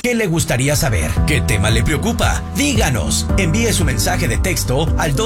¿Qué le gustaría saber? ¿Qué tema le preocupa? Díganos. Envíe su mensaje de texto al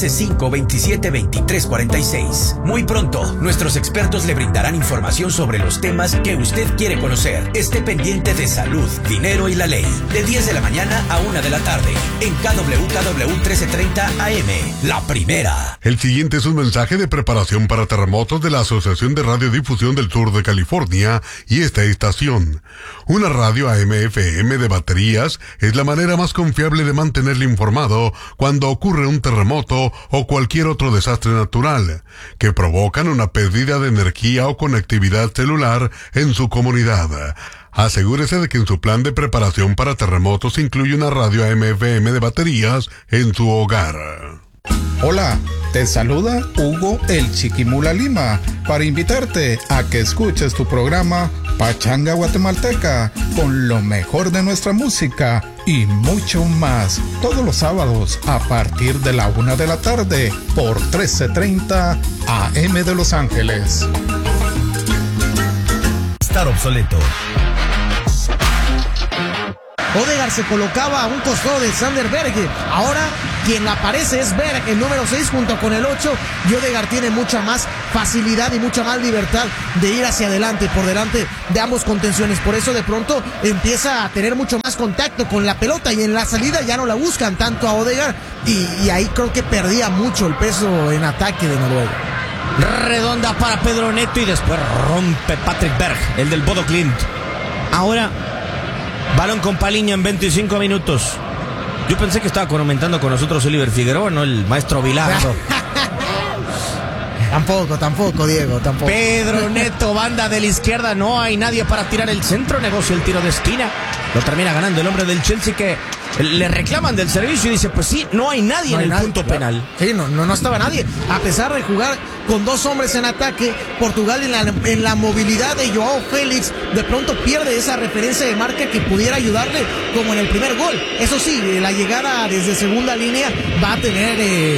213-527-2346. Muy pronto, nuestros expertos le brindarán información sobre los temas que usted quiere conocer. Esté pendiente de salud, dinero y la ley. De 10 de la mañana a 1 de la tarde. En KWKW 1330 AM. La primera. El siguiente es un mensaje de preparación para terremotos de la Asociación de Radiodifusión del Sur de California y esta estación. Una radio AM/FM de baterías es la manera más confiable de mantenerle informado cuando ocurre un terremoto o cualquier otro desastre natural que provocan una pérdida de energía o conectividad celular en su comunidad. Asegúrese de que en su plan de preparación para terremotos incluye una radio AM/FM de baterías en su hogar. Hola, te saluda Hugo el Chiquimula Lima para invitarte a que escuches tu programa Pachanga Guatemalteca con lo mejor de nuestra música y mucho más todos los sábados a partir de la 1 de la tarde por 1330 AM de Los Ángeles. Estar obsoleto. Odegaard se colocaba a un costado de Sander Berg. Ahora quien aparece es Berg, el número 6 junto con el 8. Y Odegaard tiene mucha más facilidad y mucha más libertad de ir hacia adelante, por delante de ambos contenciones. Por eso de pronto empieza a tener mucho más contacto con la pelota y en la salida ya no la buscan tanto a Odegaard. Y ahí creo que perdía mucho el peso en ataque de Noruega. Redonda para Pedro Neto y después rompe Patrick Berg, el del Bodo Glimt. Ahora balón con Paliña en 25 minutos. Yo pensé que estaba comentando con nosotros Oliver Figueroa, no el maestro Bilardo. Tampoco, Diego, tampoco. Pedro Neto, banda de la izquierda, no hay nadie para tirar el centro, negocia el tiro de esquina. Lo termina ganando el hombre del Chelsea que le reclaman del servicio y dice, pues sí, no hay nadie en el punto penal. Sí, no estaba nadie. A pesar de jugar con dos hombres en ataque, Portugal en la movilidad de Joao Félix, de pronto pierde esa referencia de marca que pudiera ayudarle como en el primer gol. Eso sí, la llegada desde segunda línea va a tener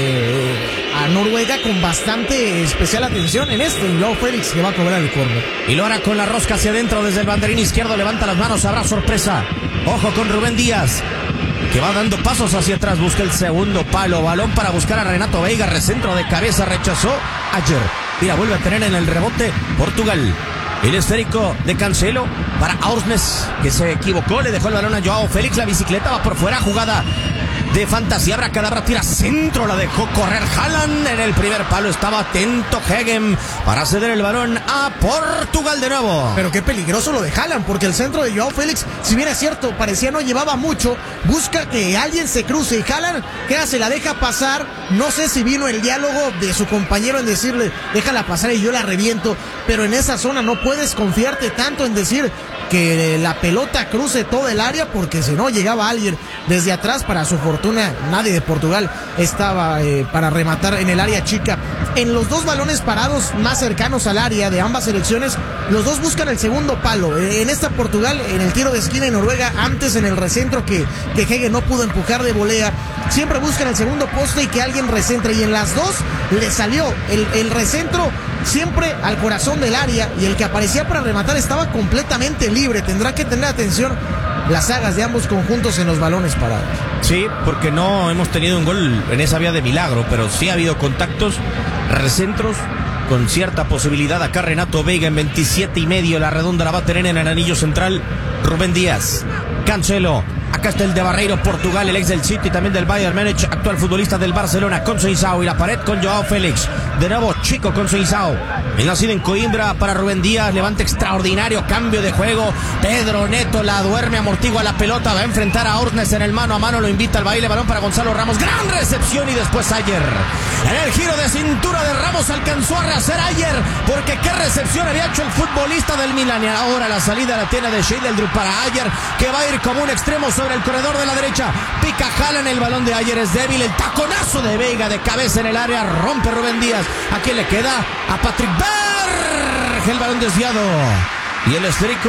a Noruega con bastante especial atención en Joao Félix que va a cobrar el córner. Y lo hará con la rosca hacia adentro desde el banderín izquierdo, levanta las manos, habrá sorpresa. Ojo con Rubén Díaz, que va dando pasos hacia atrás, busca el segundo palo, balón para buscar a Renato Veiga, recentro de cabeza, rechazó ayer. Mira, vuelve a tener en el rebote Portugal. El esférico de Cancelo para Aursnes, que se equivocó, le dejó el balón a Joao Félix, la bicicleta va por fuera, jugada de fantasía, Abracadabra tira centro, la dejó correr Haaland, en el primer palo estaba atento Hegem para ceder el balón a Portugal de nuevo. Pero qué peligroso lo de Haaland, porque el centro de Joao Félix, si bien es cierto, parecía no llevaba mucho, busca que alguien se cruce y Haaland, se la deja pasar, no sé si vino el diálogo de su compañero en decirle, déjala pasar y yo la reviento, pero en esa zona no puedes confiarte tanto en decir que la pelota cruce todo el área, porque si no llegaba alguien desde atrás. Para su fortuna nadie de Portugal estaba para rematar en el área chica. En los dos balones parados más cercanos al área de ambas selecciones, los dos buscan el segundo palo. En esta Portugal, en el tiro de esquina, en Noruega, antes en el recentro que Hege no pudo empujar de volea, siempre buscan el segundo poste y que alguien recentre, y en las dos le salió el recentro siempre al corazón del área, y el que aparecía para rematar estaba completamente libre. Tendrá que tener atención las sagas de ambos conjuntos en los balones parados. Sí, porque no hemos tenido un gol en esa vía de milagro, pero sí ha habido contactos, recentros con cierta posibilidad. Acá Renato Veiga en 27.5, la redonda la va a tener en el anillo central Rubén Díaz. Cancelo, acá está el de Barreiro, Portugal, el ex del City, también del Bayern Múnich, actual futbolista del Barcelona, con Seisao, y la pared con Joao Félix. De nuevo Chico con Seisao, el nacido en Coimbra para Rubén Díaz, levante extraordinario, cambio de juego. Pedro Neto la duerme, amortigua la pelota, va a enfrentar a Aursnes en el mano a mano, lo invita al baile, balón para Gonzalo Ramos, gran recepción, y después Ayer. En el giro de cintura de Ramos alcanzó a rehacer Ayer, porque qué recepción había hecho el futbolista del Milan. Y ahora la salida la tiene de Scheidel para Ayer, que va a ir como un extremo sobre el corredor de la derecha. Pica Haaland, el balón de Ayer es débil, el taconazo de Veiga de cabeza en el área, rompe Rubén Díaz. Aquí le queda a Patrick Berg, el balón desviado. Y el esférico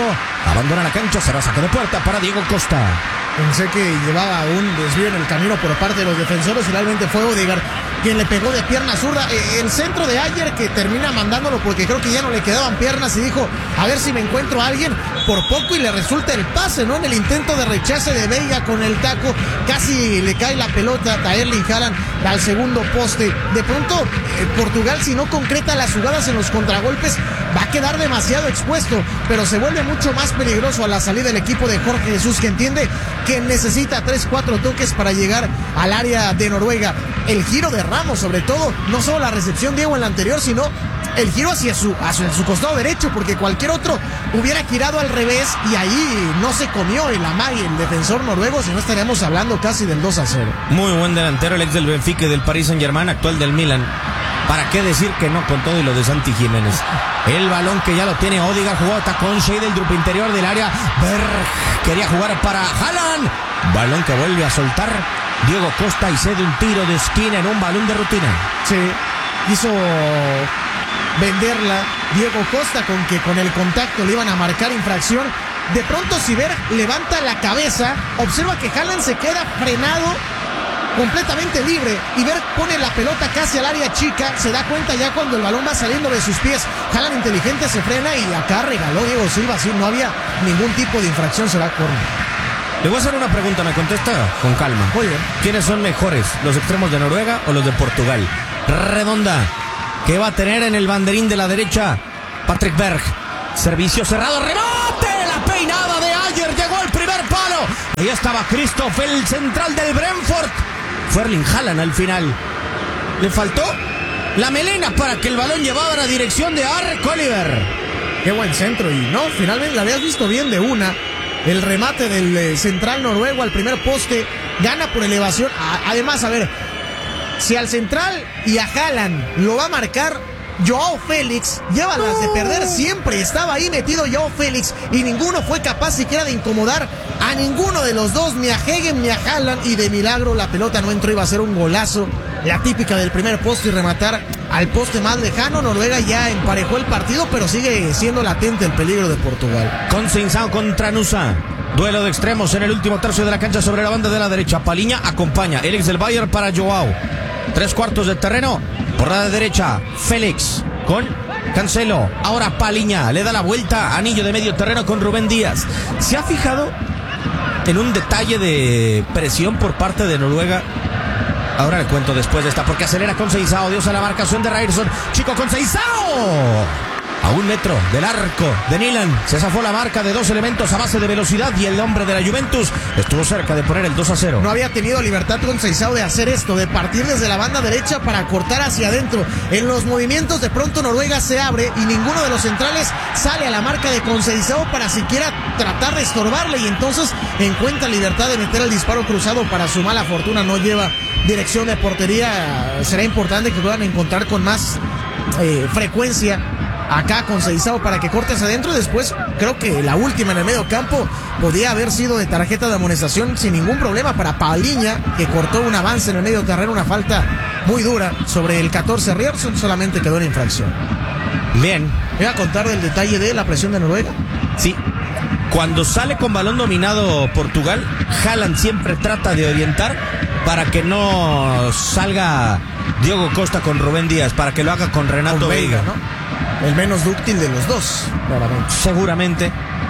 Abandona la cancha, será saque de puerta para Diego Costa. Pensé que llevaba un desvío en el camino por parte de los defensores y realmente fue Odegaard quien le pegó de pierna zurda. El centro de Ayer que termina mandándolo porque creo que ya no le quedaban piernas y dijo, a ver si me encuentro a alguien por poco y le resulta el pase, ¿no? En el intento de rechace de Veiga con el taco, casi le cae la pelota a Erling Haaland al segundo poste. De pronto, Portugal, si no concreta las jugadas en los contragolpes, va a quedar demasiado expuesto, pero se vuelve mucho más peligroso a la salida del equipo de Jorge Jesús, que entiende que necesita 3-4 toques para llegar al área de Noruega. El giro de Ramos, sobre todo, no solo la recepción Diego en la anterior, sino el giro hacia su costado derecho, porque cualquier otro hubiera girado al revés y ahí no se comió el amague, el defensor noruego, si no estaríamos hablando casi del 2-0. Muy buen delantero, el ex del Benfica y del Paris Saint-Germain, actual del Milan. ¿Para qué decir que no con todo y lo de Santi Jiménez? El balón que ya lo tiene Odegaard, jugó con Shea del grupo interior del área. Berg quería jugar para Haaland. Balón que vuelve a soltar Diego Costa y cede un tiro de esquina en un balón de rutina. Sí, hizo venderla Diego Costa con que con el contacto le iban a marcar infracción. De pronto Berg levanta la cabeza, observa que Haaland se queda frenado, completamente libre, y Berg pone la pelota casi al área chica, se da cuenta ya cuando el balón va saliendo de sus pies. Haaland inteligente se frena y acá regaló Diego Silva, así no había ningún tipo de infracción, será córner. Le voy a hacer una pregunta, me contesta con calma. Muy bien. ¿Quiénes son mejores, los extremos de Noruega o los de Portugal? Redonda, que va a tener en el banderín de la derecha Patrick Berg. Servicio cerrado, remate, la peinada de Ayer, llegó al primer palo. Ahí estaba Christoph, el central del Brentford. Fue Erling Haaland al final. Le faltó la melena para que el balón llevara la dirección de Ark Oliver. Qué buen centro, y no, finalmente la habías visto bien de una. El remate del central noruego al primer poste, gana por elevación. Además, a ver, si al central y a Haaland lo va a marcar Joao Félix, lleva las de perder siempre. Estaba ahí metido Joao Félix y ninguno fue capaz siquiera de incomodar a ninguno de los dos, ni a Hegen ni a Haaland, y de milagro la pelota no entró. Iba a ser un golazo, la típica del primer poste, y rematar al poste más lejano. Noruega ya emparejó el partido, pero sigue siendo latente el peligro de Portugal. Conceição contra Nusa. Duelo de extremos en el último tercio de la cancha sobre la banda de la derecha. Paliña acompaña, el ex del Bayern para Joao. 3/4 de terreno por la derecha. Félix con Cancelo. Ahora Paliña le da la vuelta. Anillo de medio terreno con Rubén Díaz. ¿Se ha fijado en un detalle de presión por parte de Noruega? Ahora le cuento después de esta, porque acelera Conceição. Dios a la marcación de Ryerson. Chico Conceição. A 1 metro del arco de Nilan. Se zafó la marca de dos elementos a base de velocidad, y el hombre de la Juventus estuvo cerca de poner el 2-0. No había tenido libertad Conceição de hacer esto, de partir desde la banda derecha para cortar hacia adentro. En los movimientos de pronto Noruega se abre y ninguno de los centrales sale a la marca de Conceição para siquiera tratar de estorbarle, y entonces encuentra libertad de meter el disparo cruzado. Para su mala fortuna no lleva dirección de portería. Será importante que puedan encontrar con más frecuencia acá Conceição para que cortes adentro. Y después creo que la última en el medio campo podía haber sido de tarjeta de amonestación sin ningún problema para Paliña, que cortó un avance en el medio terreno, una falta muy dura sobre el 14. Ryerson solamente quedó en infracción. Bien. ¿Me voy a contar del detalle de la presión de Noruega? Sí. Cuando sale con balón dominado Portugal, Haaland siempre trata de orientar para que no salga Diego Costa con Rubén Díaz, para que lo haga con Renato Veiga, ¿no? El menos dúctil de los dos, claramente. Seguramente.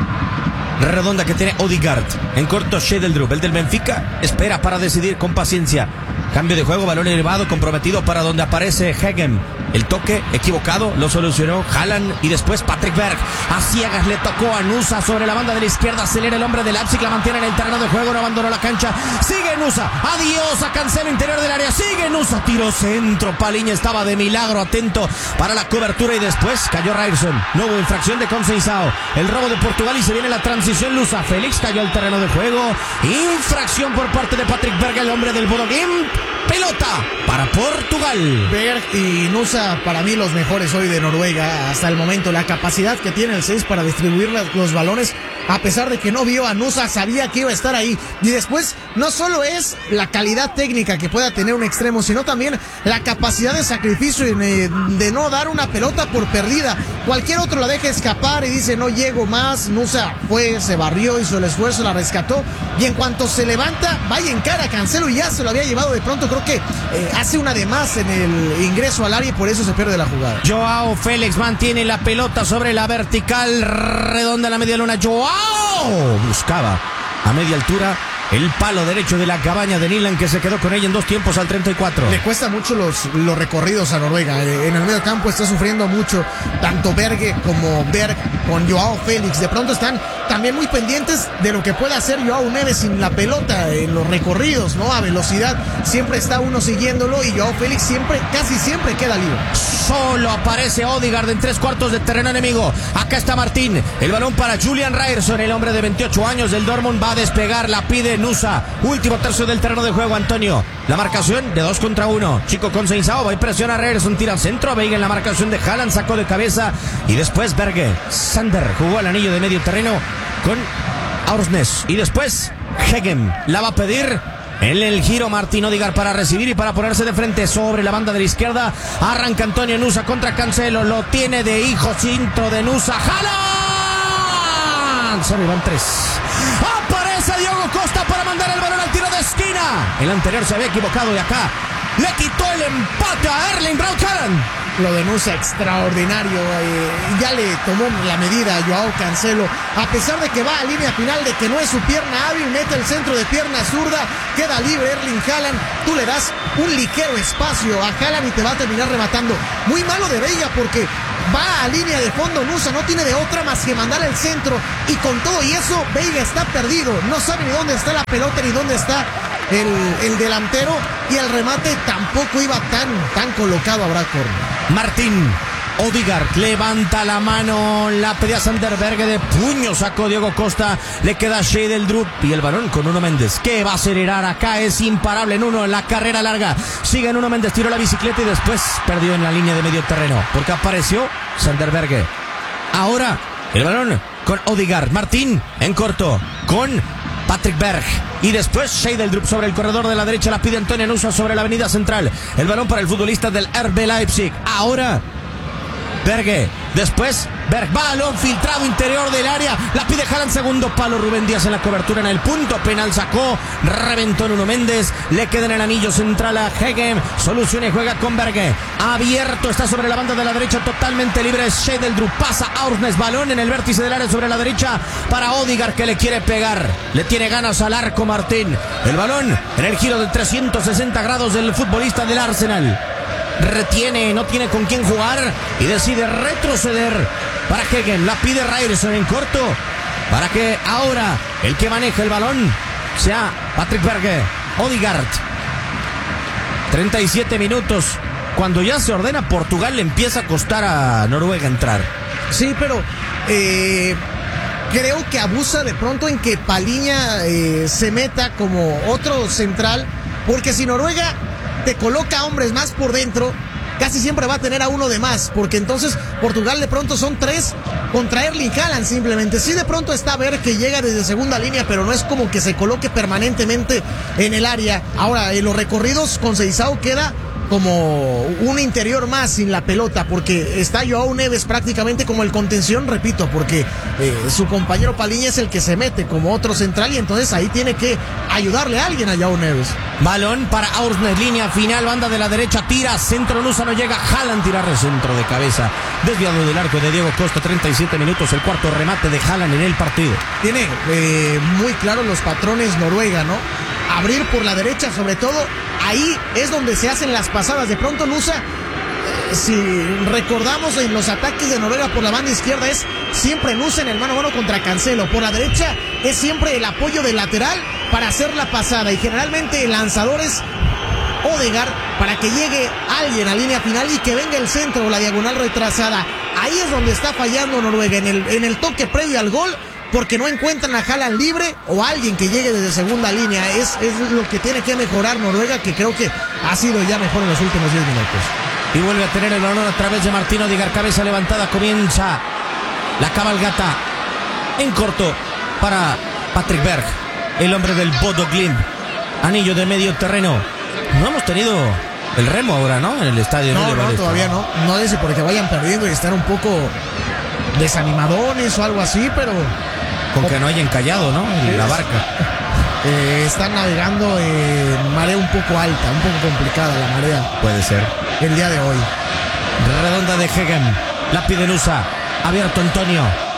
Redonda que tiene Odegaard. En corto, Shedeldrup, el del Benfica, espera para decidir con paciencia. Cambio de juego, balón elevado, comprometido para donde aparece Hegen. El toque equivocado lo solucionó Haaland, y después Patrick Berg. A ciegas le tocó a Nusa sobre la banda de la izquierda. Acelera el hombre de Leipzig, la mantiene en el terreno de juego, no abandonó la cancha. Sigue Nusa, adiós a Cancelo, interior del área. Sigue Nusa, tiro centro. Paliña estaba de milagro atento para la cobertura, y después cayó Ryerson. No hubo infracción de Conceição. El robo de Portugal, y se viene la transición. Nusa, Félix cayó al terreno de juego. Infracción por parte de Patrick Berg, el hombre del Bodo Glimt. Pelota para Portugal. Berg y Nusa, para mí los mejores hoy de Noruega hasta el momento. La capacidad que tiene el 6 para distribuir los balones a pesar de que no vio a Nusa, sabía que iba a estar ahí. Y después, no solo es la calidad técnica que pueda tener un extremo, sino también la capacidad de sacrificio de no dar una pelota por perdida. Cualquier otro la deja escapar y dice, no llego más. Nusa fue, se barrió, hizo el esfuerzo, la rescató. Y en cuanto se levanta, vaya en cara a Cancelo y ya se lo había llevado de pronto. Creo que hace una de más en el ingreso al área y por eso se pierde la jugada. Joao Félix mantiene la pelota sobre la vertical redonda en la media luna. Joao buscaba a media altura el palo derecho de la cabaña de Nyland, que se quedó con ella en 2 tiempos al 34. Le cuesta mucho los recorridos a Noruega. En el medio campo está sufriendo mucho tanto Berge como Berg con Joao Félix. De pronto están también muy pendientes de lo que pueda hacer Joao Neves sin la pelota en los recorridos, ¿no? A velocidad siempre está uno siguiéndolo y Joao Félix casi siempre queda libre. Solo aparece Odegaard en 3/4 de terreno enemigo. Acá está Martín. El balón para Julian Ryerson, el hombre de 28 años del Dortmund. Va a despegar, la pide Nusa. Último tercio del terreno de juego, Antonio. La marcación de 2 contra 1. Chico con Seinsao, va y presiona a Ryerson, tira al centro. Veiga en la marcación de Haaland, sacó de cabeza. Y después Berge. Sander jugó al anillo de medio terreno con Aursnes. Y después Hegem la va a pedir. En el giro Martín Odegaard para recibir y para ponerse de frente sobre la banda de la izquierda. Arranca Antonio Nusa contra Cancelo. Lo tiene de hijo cinto de Nusa. ¡Haaland! Solo van 3. Aparece Diogo Costa para mandar el balón al tiro de esquina. El anterior se había equivocado y acá le quitó el empate a Erling Braut Haaland. Lo de Nusa extraordinario, ya le tomó la medida a Joao Cancelo, a pesar de que va a línea final, de que no es su pierna hábil, mete el centro de pierna zurda, queda libre Erling Haaland, tú le das un ligero espacio a Haaland y te va a terminar rematando. Muy malo de Veiga porque va a línea de fondo, Nusa no tiene de otra más que mandar el centro y con todo y eso Veiga está perdido, no sabe ni dónde está la pelota ni dónde está el delantero y el remate tampoco iba tan colocado. Habrá córner. Martín Odegaard levanta la mano, la pedía Sander Berge, de puño sacó Diogo Costa, le queda Scheidel-Drup y el balón con Nuno Méndez, que va a acelerar acá, es imparable en la carrera larga, sigue Nuno Méndez, tiró la bicicleta y después perdió en la línea de medio terreno, porque apareció Sander Berge. Ahora el balón con Odegaard, Martín en corto, con Patrick Berg y después Scheidel-Drup sobre el corredor de la derecha, la pide Antonio Nusa sobre la avenida central, el balón para el futbolista del RB Leipzig. Ahora Berge, después Berg, balón filtrado interior del área, la pide Haaland, segundo palo, Rubén Díaz en la cobertura en el punto penal, sacó, reventó Nuno Méndez, le queda en el anillo central a Hegem, soluciona y juega con Berge, abierto, está sobre la banda de la derecha, totalmente libre, Scheidel-Drup, pasa Aursnes, balón en el vértice del área sobre la derecha para Odegaard, que le quiere pegar, le tiene ganas al arco Martín, el balón en el giro de 360 grados del futbolista del Arsenal. Retiene, no tiene con quién jugar y decide retroceder para Hegem, la pide Ryerson en corto para que ahora el que maneja el balón sea Patrick Berge. Odegaard, 37 minutos, cuando ya se ordena Portugal le empieza a costar a Noruega entrar. Sí, pero creo que abusa de pronto en que Paliña se meta como otro central, porque si Noruega te coloca hombres más por dentro, casi siempre va a tener a uno de más, porque entonces Portugal de pronto son 3 contra Erling Haaland simplemente. Sí, de pronto está Berg que llega desde segunda línea, pero no es como que se coloque permanentemente en el área. Ahora, en los recorridos con Seinsao queda como un interior más sin la pelota, porque está Joao Neves prácticamente como el contención, repito, porque su compañero Paliña es el que se mete como otro central y entonces ahí tiene que ayudarle a alguien a Joao Neves. Balón para Aursnes, línea final, banda de la derecha, tira, centro, Nusa no llega, Haaland tirar el centro de cabeza, desviado del arco de Diego Costa, 37 minutos, el cuarto remate de Haaland en el partido. Tiene muy claros los patrones Noruega, ¿no? Abrir por la derecha sobre todo, ahí es donde se hacen las pasadas. De pronto Nusa, si recordamos en los ataques de Noruega por la banda izquierda, es siempre Nusa en el mano a mano contra Cancelo. Por la derecha es siempre el apoyo del lateral para hacer la pasada y generalmente el lanzador es Odegaard para que llegue alguien a línea final y que venga el centro o la diagonal retrasada. Ahí es donde está fallando Noruega, en el toque previo al gol, porque no encuentran a Haaland libre o alguien que llegue desde segunda línea. Es lo que tiene que mejorar Noruega, que creo que ha sido ya mejor en los últimos 10 minutos. Y vuelve a tener el balón a través de Martín Odegaard, cabeza levantada, comienza la cabalgata en corto para Patrick Berg, el hombre del Bodo Glimt. Anillo de medio terreno. No hemos tenido el remo ahora, ¿no? En el estadio. No, todavía no. No dice porque vayan perdiendo y están un poco desanimadones o algo así, pero... Con que no hayan callado, ¿no? La barca. Están navegando en marea un poco alta, un poco complicada la marea. Puede ser. El día de hoy. Redonda de Hegem. La pide Nusa. Abierto Antonio.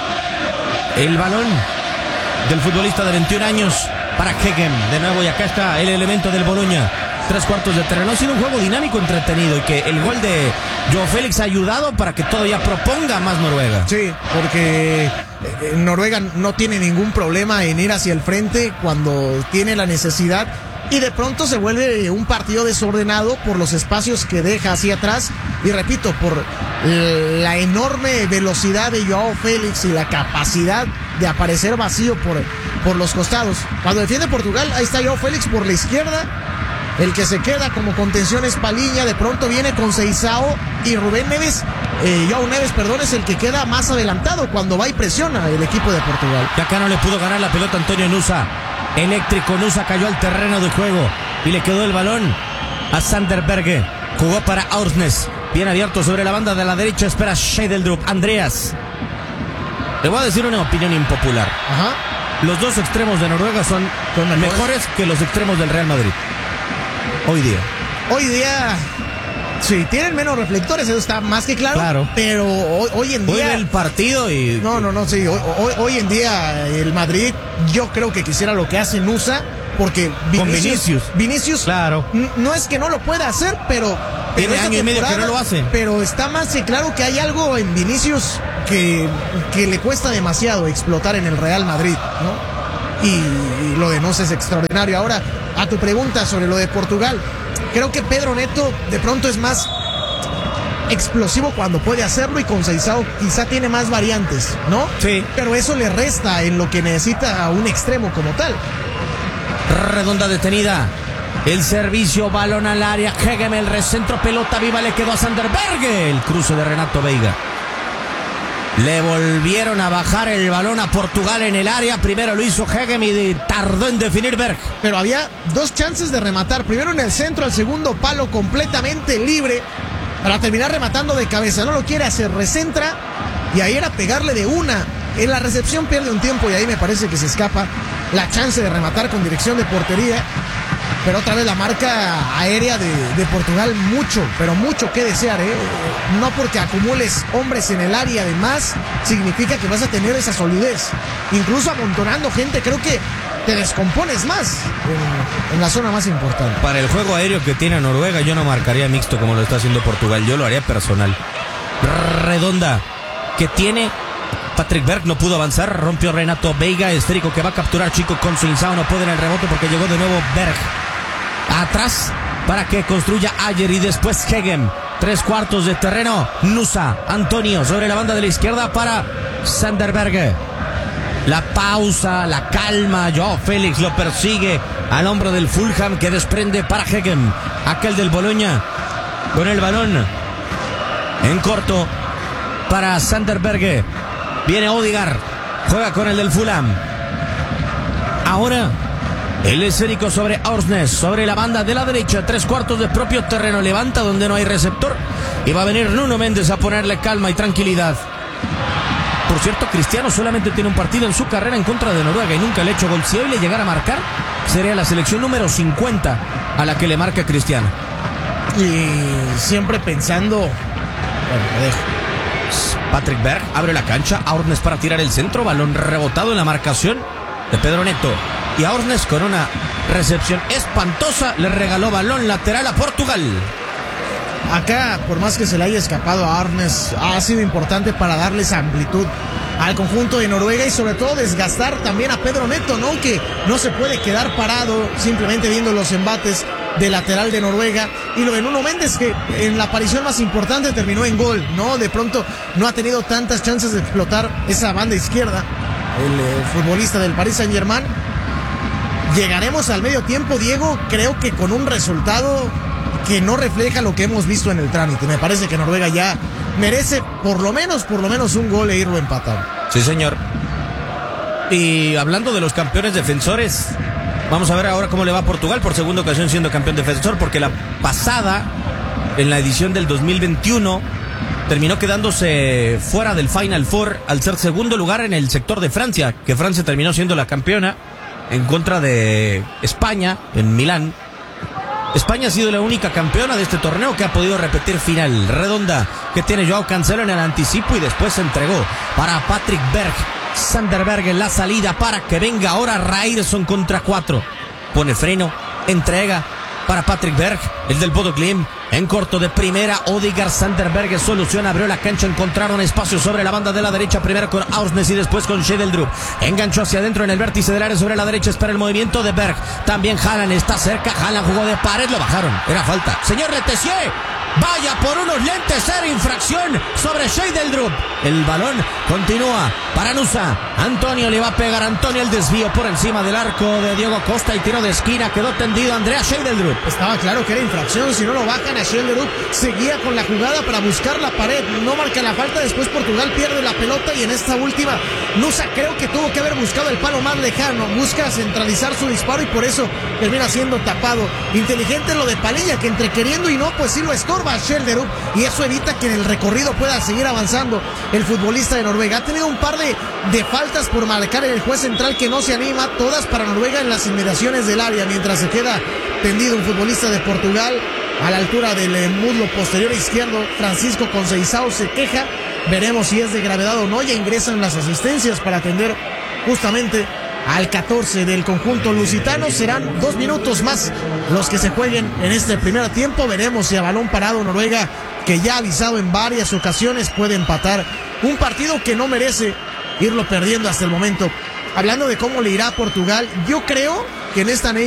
El balón del futbolista de 21 años para Hegem. De nuevo, y acá está el elemento del Bologna. 3/4 de terreno. Ha sido un juego dinámico, entretenido, y que el gol de Joao Félix ha ayudado para que todavía proponga más Noruega. Sí, porque Noruega no tiene ningún problema en ir hacia el frente cuando tiene la necesidad, y de pronto se vuelve un partido desordenado por los espacios que deja hacia atrás, y repito, por la enorme velocidad de Joao Félix y la capacidad de aparecer vacío por los costados. Cuando defiende Portugal, ahí está Joao Félix por la izquierda. El que se queda como contención es Palhinha, de pronto viene con Seisao, y Rubén Neves, Joao Neves, perdón, es el que queda más adelantado cuando va y presiona el equipo de Portugal. Y acá no le pudo ganar la pelota Antonio Nusa. Eléctrico Nusa cayó al terreno de juego y le quedó el balón a Sander Berge. Jugó para Aursnes, bien abierto sobre la banda de la derecha, espera Scheidldrup. Andreas. Le voy a decir una opinión impopular. Ajá. Los dos extremos de Noruega son mejores que los extremos del Real Madrid. Hoy día, sí, tienen menos reflectores, eso está más que claro. Pero hoy en día... Hoy el partido y... No, sí, hoy en día el Madrid, yo creo que quisiera lo que hace Nusa, porque Vinicius, claro, no es que no lo pueda hacer, pero tiene año y medio que no lo hace. Pero está más que claro que hay algo en Vinicius que le cuesta demasiado explotar en el Real Madrid, ¿no? Y lo de Nusa es extraordinario. Ahora, a tu pregunta sobre lo de Portugal, creo que Pedro Neto de pronto es más explosivo cuando puede hacerlo, y con Seisao quizá tiene más variantes, ¿no? Sí. Pero eso le resta en lo que necesita un extremo como tal. Redonda detenida. El servicio, balón al área. Hegem, el recentro, pelota viva, le quedó a Sander Berge. El cruce de Renato Veiga. Le volvieron a bajar el balón a Portugal en el área. Primero lo hizo Hegem y tardó en definir Berg. Pero había dos chances de rematar. Primero en el centro, al segundo palo completamente libre para terminar rematando de cabeza. No lo quiere hacer, recentra, y ahí era pegarle de una. En la recepción pierde un tiempo y ahí me parece que se escapa la chance de rematar con dirección de portería. Pero otra vez la marca aérea de Portugal, mucho que desear, ¿eh? No porque acumules hombres en el área de más significa que vas a tener esa solidez. Incluso amontonando gente, creo que te descompones más en la zona más importante. Para el juego aéreo que tiene Noruega, yo no marcaría mixto como lo está haciendo Portugal, yo lo haría personal. Redonda que tiene Patrick Berg, no pudo avanzar, rompió Renato Veiga, esférico que va a capturar Chico con Seisao, no puede en el rebote porque llegó de nuevo Berg. Atrás para que construya Ayer y después Hegem. 3/4 de terreno. Nusa, Antonio sobre la banda de la izquierda para Sander Berge. La pausa, la calma. Joao Félix lo persigue al hombro del Fulham, que desprende para Hegem. Aquel del Bologna con el balón en corto para Sander Berge. Viene Odegaard, juega con el del Fulham. Ahora el esférico sobre Aursnes, sobre la banda de la derecha, 3/4 de propio terreno, levanta donde no hay receptor, y va a venir Nuno Méndez a ponerle calma y tranquilidad. Por cierto, Cristiano solamente tiene un partido en su carrera en contra de Noruega y nunca le ha hecho gol. Si hoy le llegara a marcar, sería la selección número 50 a la que le marca Cristiano. Y siempre pensando, bueno, lo dejo. Patrick Berg abre la cancha, Aursnes para tirar el centro, balón rebotado en la marcación de Pedro Neto. Y Aursnes, con una recepción espantosa, le regaló balón lateral a Portugal. Acá, por más que se le haya escapado a Aursnes, ha sido importante para darles amplitud al conjunto de Noruega y sobre todo desgastar también a Pedro Neto, ¿no? Que no se puede quedar parado simplemente viendo los embates de lateral de Noruega. Y lo de Nuno Méndez, que en la aparición más importante terminó en gol, ¿no? De pronto no ha tenido tantas chances de explotar esa banda izquierda, el futbolista del Paris Saint-Germain. Llegaremos al medio tiempo, Diego, creo que con un resultado que no refleja lo que hemos visto en el trámite. Me parece que Noruega ya merece por lo menos un gol e irlo empatado. Sí, señor. Y hablando de los campeones defensores, vamos a ver ahora cómo le va a Portugal por segunda ocasión siendo campeón defensor, porque la pasada, en la edición del 2021, terminó quedándose fuera del Final Four al ser segundo lugar en el sector de Francia, que Francia terminó siendo la campeona en contra de España en Milán. España ha sido la única campeona de este torneo que ha podido repetir final redonda, que tiene Joao Cancelo en el anticipo y después se entregó para Patrick Berg. Sander Berg en la salida para que venga ahora Ryerson contra 4. Pone freno, entrega para Patrick Berg, el del Bodo Glimt. En corto de primera, Odegaard, Sander Berg soluciona, abrió la cancha, encontraron espacio sobre la banda de la derecha, primero con Ausnes y después con Shedeldrup. Enganchó hacia adentro en el vértice del área sobre la derecha, espera el movimiento de Berg. También Haaland está cerca, Haaland jugó de pared, lo bajaron, era falta. Señor Letessier, vaya por unos lentes, era infracción sobre Shedeldrup. El balón continúa para Nusa. Antonio le va a pegar, Antonio el desvío por encima del arco de Diego Costa y tiro de esquina, quedó tendido Andrea Shedeldrup. Estaba claro que era infracción, si no lo bajan a Shedeldrup, seguía con la jugada para buscar la pared, no marca la falta, después Portugal pierde la pelota y en esta última Nusa creo que tuvo que haber buscado el palo más lejano, busca centralizar su disparo y por eso termina siendo tapado. Inteligente lo de Palilla, que entre queriendo y no, pues sí lo estorba a Shedeldrup y eso evita que en el recorrido pueda seguir avanzando el futbolista de Noruega. Ha tenido un par de faltas por marcar el juez central que no se anima, todas para Noruega en las inmediaciones del área, mientras se queda tendido un futbolista de Portugal a la altura del muslo posterior izquierdo. Francisco Conceição se queja, veremos si es de gravedad o no. Ya ingresan las asistencias para atender justamente al 14 del conjunto lusitano. Serán 2 minutos más los que se jueguen en este primer tiempo. Veremos si a balón parado Noruega, que ya ha avisado en varias ocasiones, puede empatar un partido que no merece irlo perdiendo hasta el momento. Hablando de cómo le irá a Portugal, yo creo que en esta